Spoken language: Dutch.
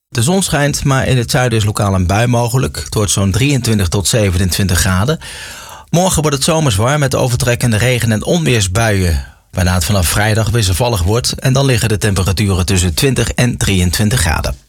De zon schijnt, maar in het zuiden is lokaal een bui mogelijk. Het wordt zo'n 23 tot 27 graden. Morgen wordt het zomers warm met overtrekkende regen- en onweersbuien. Waarna het vanaf vrijdag wisselvallig wordt en dan liggen de temperaturen tussen 20 en 23 graden.